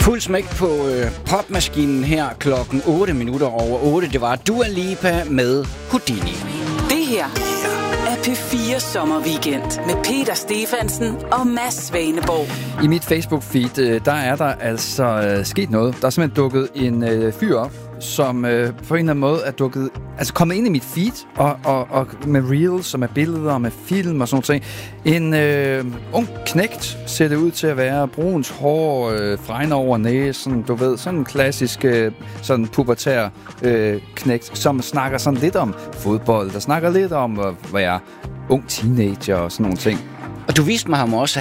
Fuld smæk på popmaskinen her klokken 8 minutter over 8. Det var Dua Lipa med Houdini. Det her er P4 Sommerweekend med Peter Stefansen og Mads Svaneborg. I mit Facebook-feed, der er der altså sket noget. Der er simpelthen dukket en fyr op, som på en eller anden måde er kommet ind i mit feed, og med reels, og med billeder, og med film og sådan noget. En ung knægt ser det ud til at være, bruns hår, fregner over næsen, du ved, sådan en klassisk, sådan pubertær knægt, som snakker sådan lidt om fodbold, der snakker lidt om at være ung teenager og sådan nogle ting. Og du viste mig ham også,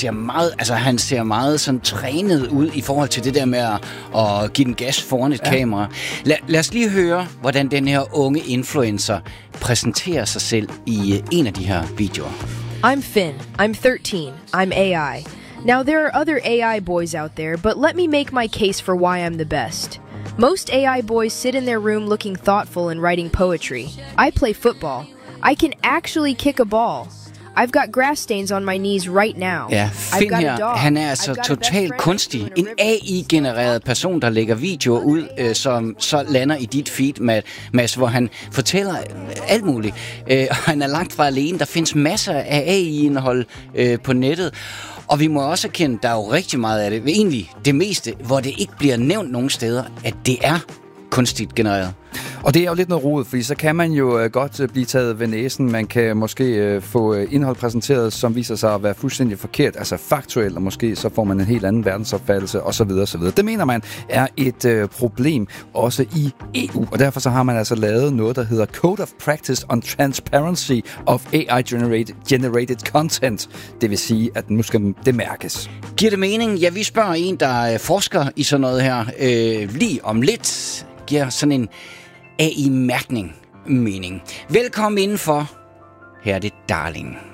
han ser meget sådan trænet ud i forhold til det der med at give den gas foran et kamera. Lad os lige høre, hvordan den her unge influencer præsenterer sig selv i en af de her videoer. I'm Finn. I'm 13. I'm AI. Now, there are other AI boys out there, but let me make my case for why I'm the best. Most AI boys sit in their room looking thoughtful and writing poetry. I play football. I can actually kick a ball. I've got grass stains on my knees right now. Ja, Finn her, han er altså totalt kunstig. En AI-genereret person, der lægger videoer ud, som så lander i dit feed, Mads, hvor han fortæller alt muligt. Han er langt fra alene. Der findes masser af AI-indhold på nettet. Og vi må også erkende, der er jo rigtig meget af det, egentlig det meste, hvor det ikke bliver nævnt nogen steder, at det er kunstigt genereret. Og det er jo lidt noget rodet, fordi så kan man jo godt blive taget ved næsen. Man kan måske få indhold præsenteret, som viser sig at være fuldstændig forkert, altså faktuelt, og måske så får man en helt anden verdensopfattelse osv. osv. Det mener man er et problem også i EU, og derfor så har man altså lavet noget, der hedder Code of Practice on Transparency of AI-generated content. Det vil sige, at nu skal det mærkes. Giver det mening? Ja, vi spørger en, der forsker i sådan noget her lige om lidt. Giver sådan en AI-mærkning mening. Velkommen indenfor. Her er det Darling.